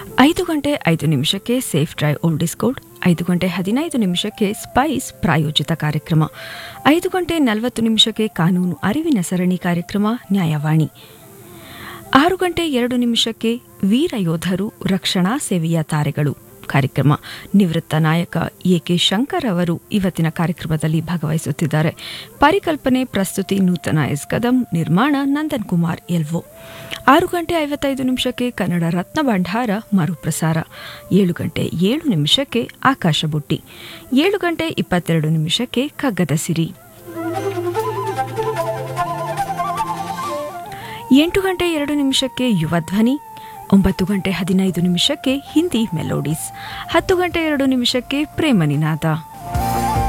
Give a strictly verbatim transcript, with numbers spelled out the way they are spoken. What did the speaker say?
ಐದು ಗಂಟೆ ಐದು ನಿಮಿಷಕ್ಕೆ ಸೇಫ್ ಡ್ರೈವ್ ಓಲ್ಡಿಸ್ ಗೋಲ್ಡ್, ಐದು ಗಂಟೆ ಹದಿನೈದು ನಿಮಿಷಕ್ಕೆ ಸ್ಪೈಸ್ ಪ್ರಾಯೋಜಿತ ಕಾರ್ಯಕ್ರಮ, ಐದು ಗಂಟೆ ನಲವತ್ತು ನಿಮಿಷಕ್ಕೆ ಕಾನೂನು ಅರಿವಿನ ಸರಣಿ ಕಾರ್ಯಕ್ರಮ ನ್ಯಾಯವಾಣಿ, ಆರು ಗಂಟೆ ಎರಡು ನಿಮಿಷಕ್ಕೆ ವೀರ ಯೋಧರು ರಕ್ಷಣಾ ಸೇವೆಯ ತಾರೆಗಳು ಕಾರ್ಯಕ್ರಮ. ನಿವೃತ್ತ ನಾಯಕ ಎ ಕೆ ಶಂಕರ್ ಅವರು ಇವತ್ತಿನ ಕಾರ್ಯಕ್ರಮದಲ್ಲಿ ಭಾಗವಹಿಸುತ್ತಿದ್ದಾರೆ. ಪರಿಕಲ್ಪನೆ ಪ್ರಸ್ತುತಿ ನೂತನ ಎಸ್ ಕದಂ, ನಿರ್ಮಾಣ ನಂದನ್ ಕುಮಾರ್ ಎಲ್ವೋ. ಆರು ಗಂಟೆ ಐವತ್ತೈದು ನಿಮಿಷಕ್ಕೆ ಕನ್ನಡ ರತ್ನ ಭಂಡಾರ ಮರುಪ್ರಸಾರ, ಏಳು ಗಂಟೆ ಏಳು ನಿಮಿಷಕ್ಕೆ ಆಕಾಶ ಬುಟ್ಟಿ, ಏಳು ಗಂಟೆ ಇಪ್ಪತ್ತೆರಡು ನಿಮಿಷಕ್ಕೆ ಕಗ್ಗದ ಸಿರಿ, ಎಂಟು ಗಂಟೆ ಎರಡು ನಿಮಿಷಕ್ಕೆ ಯುವ ಧ್ವನಿ, ಒಂಬತ್ತು ಗಂಟೆ ಹದಿನೈದು ನಿಮಿಷಕ್ಕೆ ಹಿಂದಿ ಮೆಲೋಡೀಸ್, ಹತ್ತು ಗಂಟೆ ಎರಡು ನಿಮಿಷಕ್ಕೆ ಪ್ರೇಮ ನಿನಾದ.